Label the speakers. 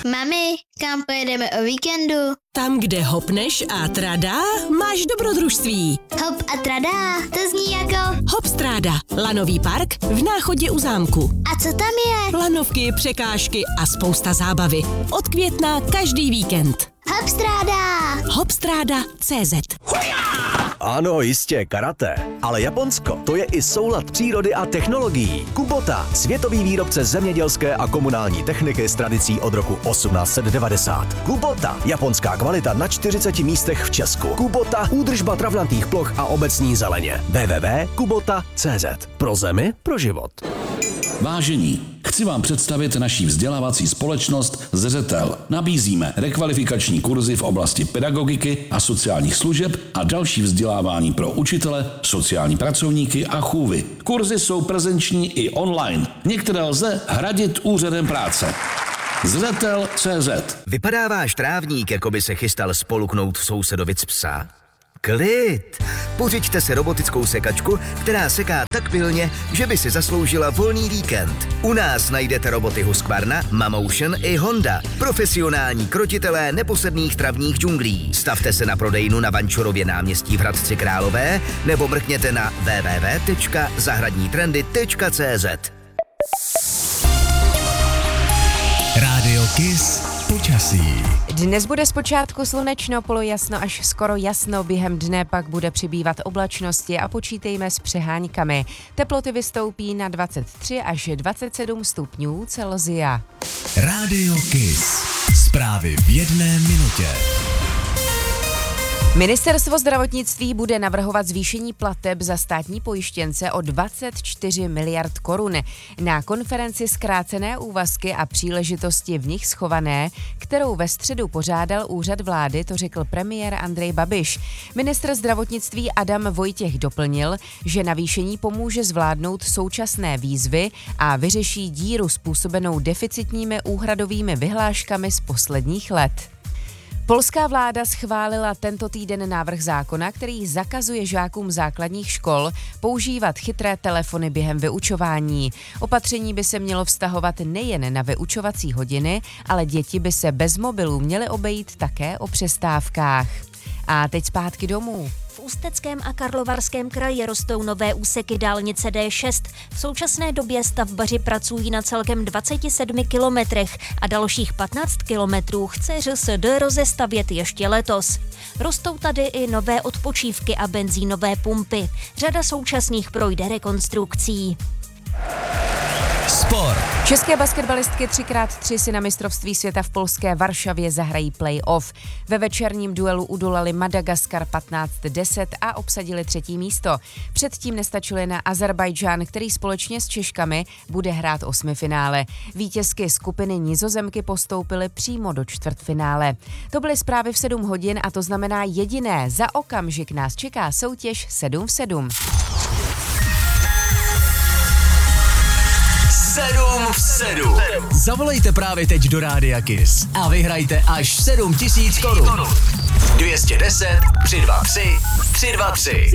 Speaker 1: Mami, kam pojedeme o víkendu?
Speaker 2: Tam, kde hopneš a tradá, máš dobrodružství.
Speaker 1: Hop a tradá, to zní jako...
Speaker 2: Hopstráda, lanový park v Náchodě u zámku.
Speaker 1: A co tam je?
Speaker 2: Lanovky, překážky a spousta zábavy. Od května každý víkend.
Speaker 1: Hopstráda!
Speaker 2: Hopstráda.cz.
Speaker 3: Ano, jistě, karate. Ale Japonsko, to je i soulad přírody a technologií. Kubota, světový výrobce zemědělské a komunální techniky s tradicí od roku 1890. Kubota, japonská kvalita na 40 místech v Česku. Kubota, údržba travnatých ploch a obecní zeleně. www.kubota.cz. Pro zemi, pro život.
Speaker 4: Vážení, chci vám představit naší vzdělávací společnost Zřetel. Nabízíme rekvalifikační kurzy v oblasti pedagogiky a sociálních služeb a další vzdělávání pro učitele, sociální pracovníky a chůvy. Kurzy jsou prezenční i online. Některé lze hradit úřadem práce. Zřetel.cz.
Speaker 5: Vypadá váš trávník, jako by se chystal spoluknout sousedovic psa? Klid! Pořiďte si robotickou sekačku, která seká tak pilně, že by si zasloužila volný víkend. U nás najdete roboty Husqvarna, Mamotion i Honda. Profesionální krotitelé neposedných travních džunglí. Stavte se na prodejnu na Vančurově náměstí v Hradci Králové nebo mrkněte na www.zahradnitrendy.cz.
Speaker 6: Rádio Kiss počasí.
Speaker 7: Dnes bude zpočátku slunečno, polojasno až skoro jasno, během dne pak bude přibývat oblačnosti a počítejme s přeháňkami. Teploty vystoupí na 23 až 27 stupňů Celsia.
Speaker 6: Rádio Kiss. Zprávy v 1 minutě.
Speaker 7: Ministerstvo zdravotnictví bude navrhovat zvýšení plateb za státní pojištěnce o 24 miliard korun. Na konferenci Zkrácené úvazky a příležitosti v nich schované, kterou ve středu pořádal Úřad vlády, to řekl premiér Andrej Babiš. Ministr zdravotnictví Adam Vojtěch doplnil, že navýšení pomůže zvládnout současné výzvy a vyřeší díru způsobenou deficitními úhradovými vyhláškami z posledních let. Polská vláda schválila tento týden návrh zákona, který zakazuje žákům základních škol používat chytré telefony během vyučování. Opatření by se mělo vztahovat nejen na vyučovací hodiny, ale děti by se bez mobilů měly obejít také o přestávkách. A teď zpátky domů.
Speaker 8: V Ústeckém a Karlovarském kraji rostou nové úseky dálnice D6. V současné době stavbaři pracují na celkem 27 kilometrech a dalších 15 kilometrů chce ŘSD rozestavět ještě letos. Rostou tady i nové odpočívky a benzínové pumpy. Řada současných projde rekonstrukcí.
Speaker 6: Sport.
Speaker 7: České basketbalistky 3x3 si na mistrovství světa v polské Varšavě zahrají play-off. Ve večerním duelu udolali Madagaskar 15-10 a obsadili 3. místo. Předtím nestačili na Azerbajdžán, který společně s Češkami bude hrát 8finále. Vítězky skupiny Nizozemky postoupily přímo do čtvrtfinále. To byly zprávy v 7 hodin a to znamená jediné. Za okamžik nás čeká soutěž 7 v 7.
Speaker 6: 7 v 7. Zavolejte právě teď do Rádia Kiss a vyhrajte až 7 000 korun. 210 323 323.